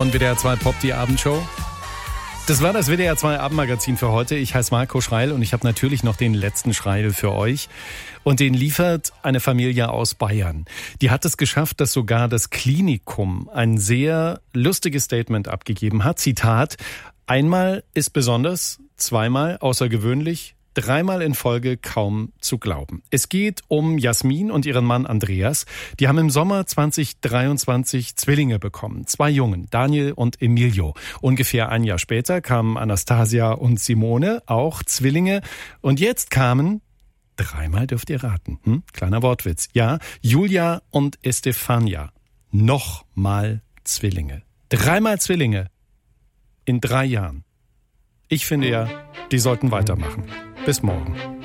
von WDR 2 Pop, die Abendshow. Das war das WDR 2 Abendmagazin für heute. Ich heiße Marco Schreil und ich habe natürlich noch den letzten Schreil für euch. Und den liefert eine Familie aus Bayern. Die hat es geschafft, dass sogar das Klinikum ein sehr lustiges Statement abgegeben hat. Zitat: Einmal ist besonders, zweimal außergewöhnlich, dreimal in Folge kaum zu glauben. Es geht um Jasmin und ihren Mann Andreas. Die haben im Sommer 2023 Zwillinge bekommen. 2 Jungen, Daniel und Emilio. Ungefähr ein Jahr später kamen Anastasia und Simone, auch Zwillinge. Und jetzt kamen, dreimal dürft ihr raten, kleiner Wortwitz, ja, Julia und Estefania. Nochmal Zwillinge. 3-mal Zwillinge in 3 Jahren. Ich finde ja, die sollten weitermachen. Bis morgen.